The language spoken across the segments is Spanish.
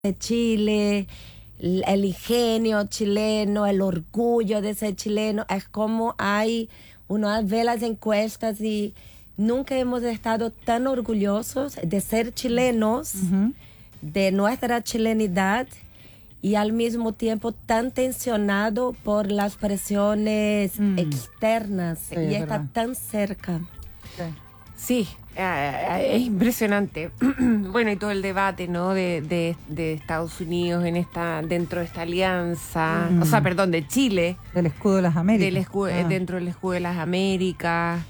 de Chile, el ingenio chileno, el orgullo de ser chileno. Es como uno ve las encuestas y nunca hemos estado tan orgullosos de ser chilenos, de nuestra chilenidad, y al mismo tiempo tan tensionado por las presiones externas, Sí, y está verdad. tan cerca. Sí, es impresionante. Bueno, y todo el debate, ¿no? de Estados Unidos dentro de esta alianza, o sea, perdón, de Chile, Del escudo de las Américas. dentro del escudo de las Américas.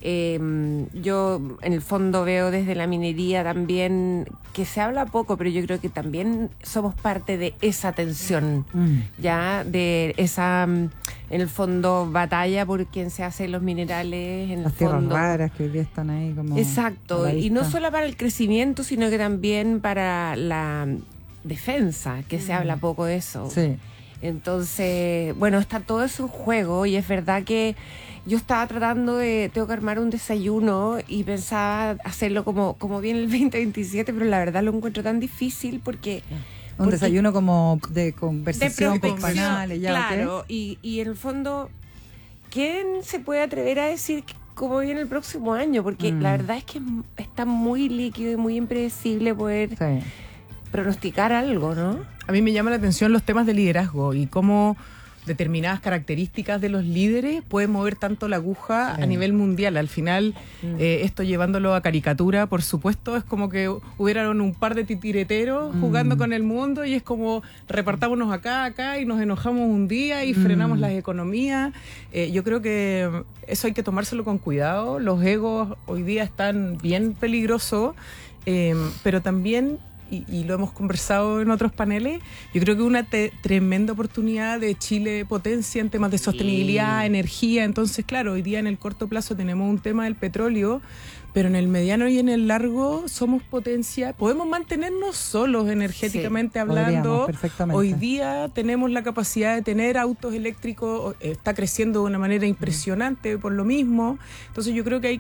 Yo en el fondo veo desde la minería también que se habla poco, pero yo creo que también somos parte de esa tensión, ya de esa, en el fondo, batalla por quien se hace los minerales, en Las el tierras fondo. raras que hoy día están ahí como... Exacto, a la y no vista. solo para el crecimiento, sino que también para la defensa, que se habla poco de eso. Sí. Entonces, bueno, está todo eso en juego, y es verdad que yo estaba tengo que armar un desayuno y pensaba hacerlo como viene el 2027, pero la verdad lo encuentro tan difícil porque... Un desayuno como de conversación de con prospección, panales, ya, claro, ¿ok? y en el fondo, ¿quién se puede atrever a decir cómo viene el próximo año? Porque la verdad es que está muy líquido y muy impredecible poder Sí. pronosticar algo, ¿no? A mí me llama la atención los temas de liderazgo y cómo determinadas características de los líderes pueden mover tanto la aguja a nivel mundial. Al final, esto llevándolo a caricatura, por supuesto, es como que hubieran un par de titireteros jugando con el mundo, y es como repartámonos acá y nos enojamos un día y frenamos las economías. Yo creo que eso hay que tomárselo con cuidado. Los egos hoy día están bien peligrosos, pero también... Y lo hemos conversado en otros paneles, yo creo que una tremenda oportunidad de Chile potencia en temas de sostenibilidad, energía. Entonces, claro, hoy día en el corto plazo tenemos un tema del petróleo, pero en el mediano y en el largo somos potencia. Podemos mantenernos solos energéticamente hablando. Podríamos, perfectamente. Hoy día tenemos la capacidad de tener autos eléctricos, está creciendo de una manera impresionante por lo mismo. Entonces yo creo que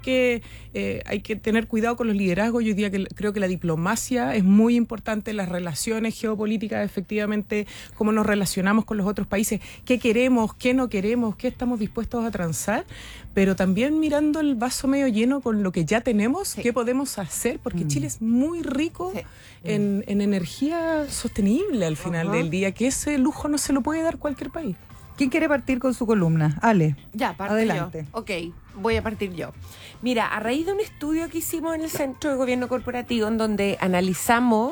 hay que tener cuidado con los liderazgos. Yo hoy día creo que la diplomacia es muy importante, las relaciones geopolíticas, efectivamente, cómo nos relacionamos con los otros países, qué queremos, qué no queremos, qué estamos dispuestos a transar, pero también mirando el vaso medio lleno con lo que ya tenemos, qué podemos hacer, porque Chile es muy rico en energía sostenible al final del día, que ese lujo no se lo puede dar cualquier país. ¿Quién quiere partir con su columna? Ale. Ya, parto Adelante. yo. Ok, voy a partir yo. Mira, a raíz de un estudio que hicimos en el Centro de Gobierno Corporativo, en donde analizamos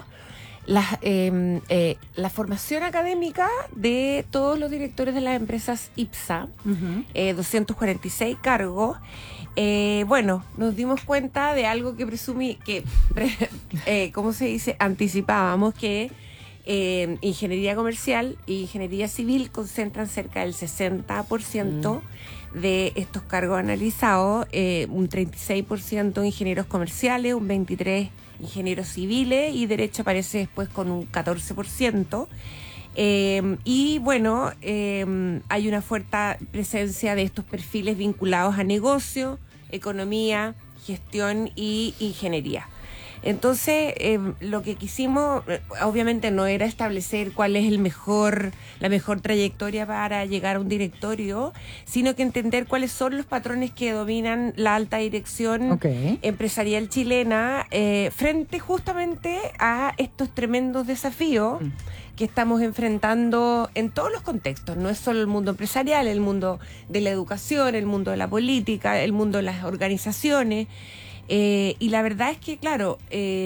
la formación académica de todos los directores de las empresas IPSA, 246 cargos, bueno, nos dimos cuenta de algo que ¿cómo se dice? Anticipábamos que ingeniería comercial e ingeniería civil concentran cerca del 60% de estos cargos analizados, un 36% ingenieros comerciales, un 23% ingenieros civiles, y derecho aparece después con un 14%. Y bueno, hay una fuerte presencia de estos perfiles vinculados a negocio, economía, gestión y ingeniería. Entonces, lo que quisimos, obviamente, no era establecer cuál es la mejor trayectoria para llegar a un directorio, sino que entender cuáles son los patrones que dominan la alta dirección empresarial chilena frente justamente a estos tremendos desafíos que estamos enfrentando en todos los contextos. No es solo el mundo empresarial, el mundo de la educación, el mundo de la política, el mundo de las organizaciones. Y la verdad es que, claro,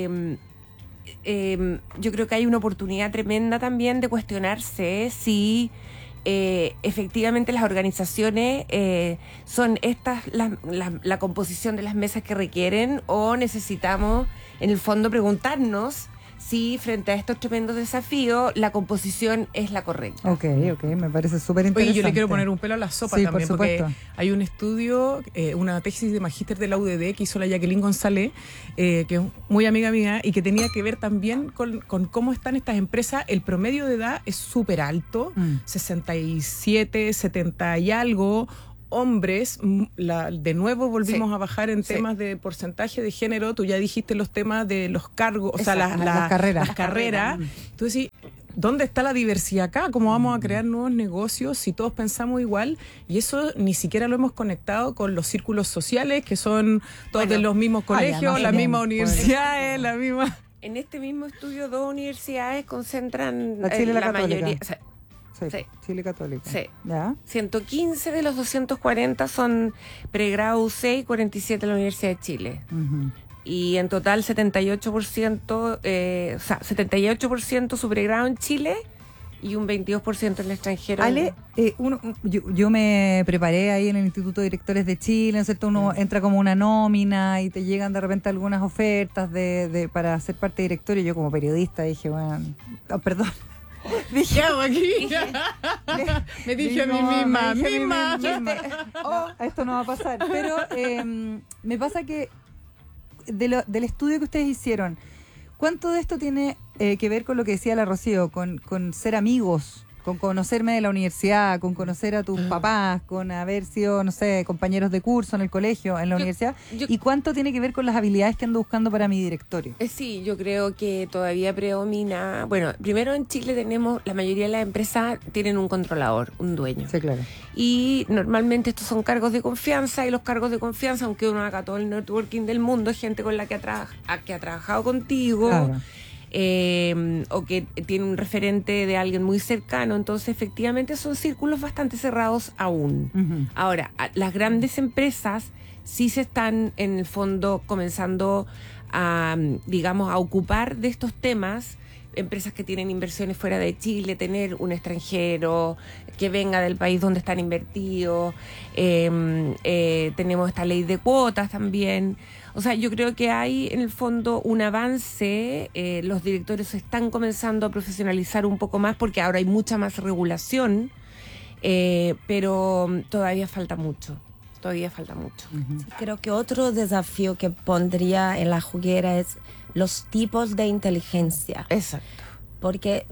yo creo que hay una oportunidad tremenda también de cuestionarse si efectivamente las organizaciones son estas la composición de las mesas que requieren, o necesitamos en el fondo preguntarnos si frente a estos tremendos desafíos la composición es la correcta. Ok, me parece súper Oye, interesante. yo le quiero poner un pelo a la sopa Sí, también, por porque supuesto. hay un estudio, una tesis de magíster de la UDD que hizo la Jacqueline González, que es muy amiga mía, y que tenía que ver también con cómo están estas empresas. El promedio de edad es súper alto, 67, 70 y algo. hombres, de nuevo volvimos a bajar en temas de porcentaje de género. Tú ya dijiste los temas de los cargos, o sea, las carreras. Tú decís, ¿dónde está la diversidad acá? ¿Cómo vamos a crear nuevos negocios si todos pensamos igual? Y eso ni siquiera lo hemos conectado con los círculos sociales, que son todos de los mismos colegios, las mismas universidades, la misma... En este mismo estudio, 2 universidades concentran la Chile y la mayoría. Sí, Chile Católica. Sí. ¿Ya? 115 de los 240 son pregrado UC y 47 en la Universidad de Chile. Uh-huh. Y en total 78% su pregrado en Chile y un 22% en el extranjero. Ale, yo me preparé ahí en el Instituto de Directores de Chile, ¿no es cierto? Uno entra como una nómina y te llegan de repente algunas ofertas para ser parte de directorio. Yo como periodista dije, bueno, perdón. ¿Qué hago aquí? Me dije a mí misma. Esto no va a pasar. Pero me pasa que del estudio que ustedes hicieron, ¿cuánto de esto tiene que ver con lo que decía la Rocío, con ser amigos, con conocerme de la universidad, con conocer a tus papás, con haber sido, no sé, compañeros de curso en el colegio, en la universidad? ¿Y cuánto tiene que ver con las habilidades que ando buscando para mi directorio? Sí, yo creo que todavía predomina. Bueno, primero en Chile tenemos, la mayoría de las empresas tienen un controlador, un dueño. Sí, claro. Y normalmente estos son cargos de confianza, y los cargos de confianza, aunque uno haga todo el networking del mundo, es gente con la que ha trabajado contigo. Claro. O que tiene un referente de alguien muy cercano, entonces efectivamente son círculos bastante cerrados aún. Uh-huh. Ahora, las grandes empresas sí se están en el fondo comenzando a, digamos, a ocupar de estos temas. Empresas que tienen inversiones fuera de Chile, tener un extranjero que venga del país donde están invertidos. Tenemos esta ley de cuotas también. O sea, yo creo que hay en el fondo un avance. Los directores se están comenzando a profesionalizar un poco más porque ahora hay mucha más regulación, pero todavía falta mucho. Uh-huh. Sí, creo que otro desafío que pondría en la juguera es los tipos de inteligencia. Exacto. Porque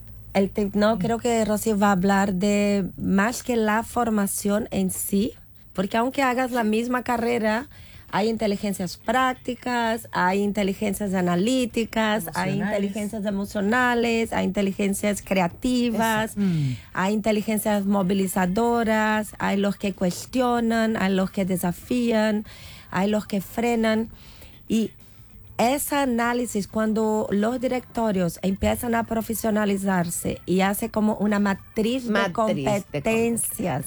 creo que Rocío va a hablar de más que la formación en sí, porque aunque hagas la misma carrera, hay inteligencias prácticas, hay inteligencias analíticas, hay inteligencias emocionales, hay inteligencias creativas, hay inteligencias movilizadoras, hay los que cuestionan, hay los que desafían, hay los que frenan. Y ese análisis, cuando los directorios empiezan a profesionalizarse y hace como una matriz de competencias,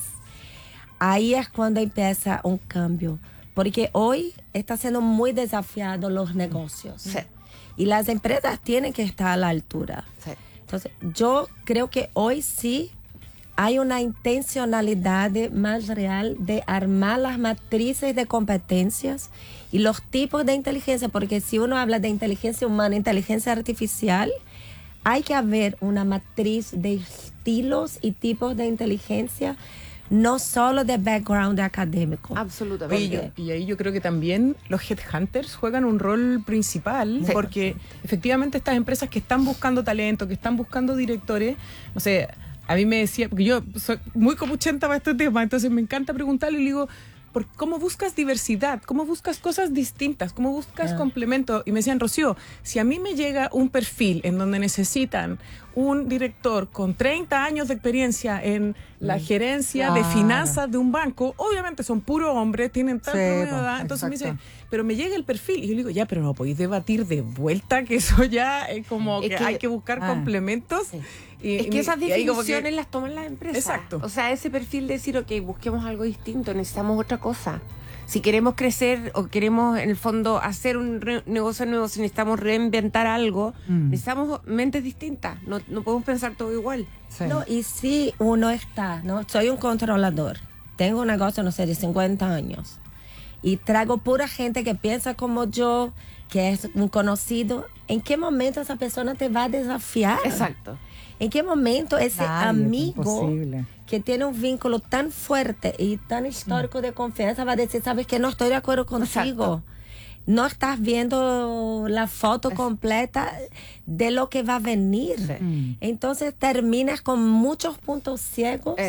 ahí es cuando empieza un cambio. Porque hoy está siendo muy desafiado los negocios. Sí. Y las empresas tienen que estar a la altura. Sí. Entonces, yo creo que hoy sí hay una intencionalidad más real de armar las matrices de competencias y los tipos de inteligencia, porque si uno habla de inteligencia humana, inteligencia artificial, hay que haber una matriz de estilos y tipos de inteligencia, no solo de background académico. Absolutamente. Y ahí yo creo que también los headhunters juegan un rol principal, sí, porque efectivamente estas empresas que están buscando talento, que están buscando directores, no sé, a mí me decía, porque yo soy muy copuchenta para este tema, entonces me encanta preguntarle y le digo, ¿cómo buscas diversidad? ¿Cómo buscas cosas distintas? ¿Cómo buscas complemento? Y me decían, Rocío, si a mí me llega un perfil en donde necesitan un director con 30 años de experiencia en la gerencia de finanzas de un banco, obviamente son puros hombres, tienen tal promedio de edad, entonces me dice, pero me llega el perfil, y yo le digo, ya, pero no podéis debatir de vuelta, que eso ya es como que hay que buscar complementos. Sí. Y, es que esas y ahí definiciones las toman las empresas. Exacto. O sea, ese perfil de decir, ok, busquemos algo distinto, necesitamos otra cosa. Si queremos crecer o queremos, en el fondo, hacer un negocio nuevo, si necesitamos reinventar algo, necesitamos mentes distintas. No podemos pensar todo igual. Sí. No, y si uno está, ¿no? Soy un controlador, tengo un negocio, no sé, de 50 años, y traigo pura gente que piensa como yo, que es un conocido, ¿en qué momento esa persona te va a desafiar? Exacto. ¿En qué momento ese amigo imposible, que tiene un vínculo tan fuerte y tan histórico de confianza va a decir, sabes que no estoy de acuerdo contigo? Exacto. No estás viendo la foto completa de lo que va a venir. Sí. Entonces terminas con muchos puntos ciegos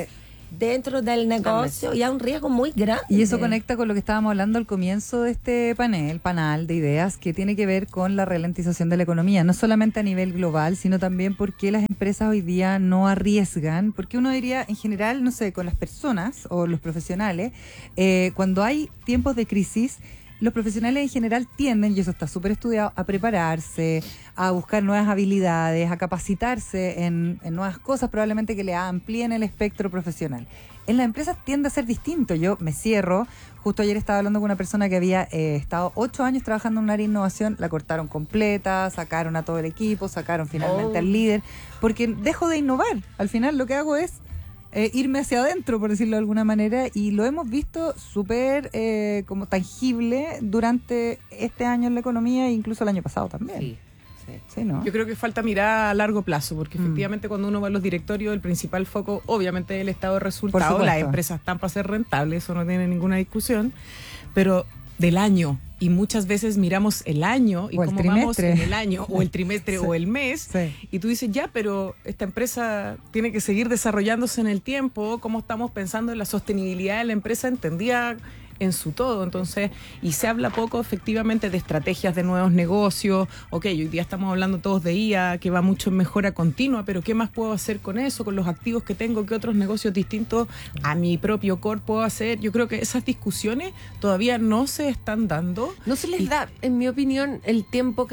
dentro del negocio y hay un riesgo muy grande. Y eso conecta con lo que estábamos hablando al comienzo de este panel de ideas, que tiene que ver con la ralentización de la economía, no solamente a nivel global, sino también porque las empresas hoy día no arriesgan, porque uno diría en general, no sé, con las personas o los profesionales, cuando hay tiempos de crisis, los profesionales en general tienden, y eso está súper estudiado, a prepararse, a buscar nuevas habilidades, a capacitarse en nuevas cosas, probablemente que le amplíen el espectro profesional. En las empresas tiende a ser distinto. Yo me cierro. Justo ayer estaba hablando con una persona que había estado 8 años trabajando en un área de innovación, la cortaron completa, sacaron a todo el equipo, sacaron finalmente al líder, porque dejo de innovar. Al final lo que hago es irme hacia adentro, por decirlo de alguna manera, y lo hemos visto súper como tangible durante este año en la economía e incluso el año pasado también. Sí. Sí, ¿no? Yo creo que falta mirar a largo plazo, porque efectivamente cuando uno va a los directorios, el principal foco obviamente es el estado de resultados. Las empresas están para ser rentables, eso no tiene ninguna discusión, pero del año, y muchas veces miramos el año y cómo vamos en el año o el trimestre o el mes, y tú dices, ya, pero esta empresa tiene que seguir desarrollándose en el tiempo, cómo estamos pensando en la sostenibilidad de la empresa entendida en su todo. Entonces, y se habla poco efectivamente de estrategias de nuevos negocios. Ok, hoy día estamos hablando todos de IA, que va mucho en mejora continua, pero ¿qué más puedo hacer con eso, con los activos que tengo? ¿Qué otros negocios distintos a mi propio core puedo hacer? Yo creo que esas discusiones todavía no se están dando. No se les da, en mi opinión, el tiempo que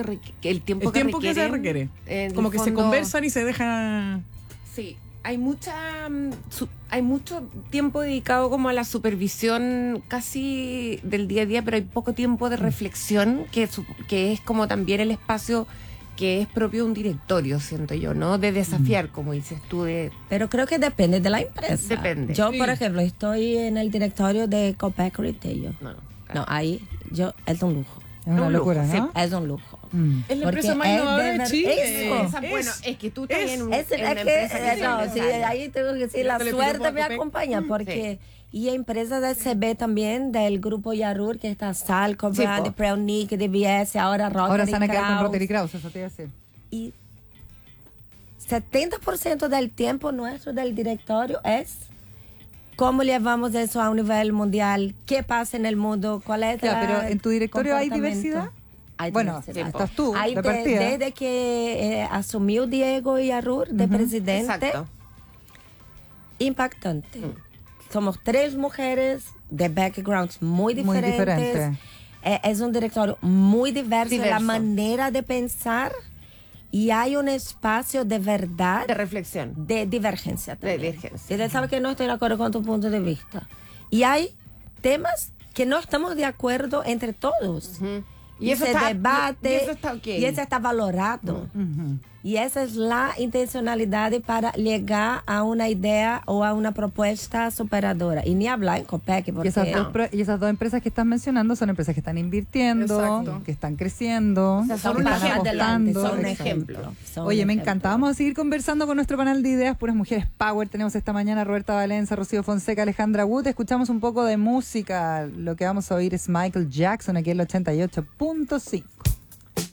se requiere. Como que se conversan y se dejan. Sí. Hay mucho tiempo dedicado como a la supervisión casi del día a día, pero hay poco tiempo de reflexión, que es como también el espacio que es propio de un directorio, siento yo, ¿no? De desafiar, como dices tú. Pero creo que depende de la empresa. Depende. Yo, por ejemplo, estoy en el directorio de Copec Retail. No, ahí es un lujo. Es una locura, ¿no? Sí, es un lujo. Es la empresa más innovadora de Chile. Bueno, es que tú también una empresa que ahí tengo que decir, la suerte me acompaña, porque y empresas de SB también, del grupo Yarur, que está Salco, Brand, Preunic, DBS, ahora Rotary Krauss. Ahora se van a quedar con Rotary Krauss, eso te iba a decir. Y 70% del tiempo nuestro del directorio es cómo llevamos eso a un nivel mundial, qué pasa en el mundo, cuál es pero en tu directorio hay diversidad. Bueno, estás tú, de partida. Desde que asumió Diego Yarur de presidente. Exacto. Impactante. Somos 3 mujeres de backgrounds muy diferentes. Es un directorio muy diverso. La manera de pensar, y hay un espacio de verdad. De reflexión. De divergencia también. De divergencia. Y tú sabes que no estoy de acuerdo con tu punto de vista. Y hay temas que no estamos de acuerdo entre todos. Y eso se debate, y eso está valorado. Y esa es la intencionalidad para llegar a una idea o a una propuesta superadora. Y ni hablar en Copec. Y esas dos empresas que estás mencionando son empresas que están invirtiendo, que están creciendo, o sea, son que están apostando. Son un ejemplo. Oye, me encanta. Vamos a seguir conversando con nuestro panel de ideas, puras mujeres power. Tenemos esta mañana Roberta Valenza, Rocío Fonseca, Alejandra Wood. Escuchamos un poco de música. Lo que vamos a oír es Michael Jackson aquí en el 88.5.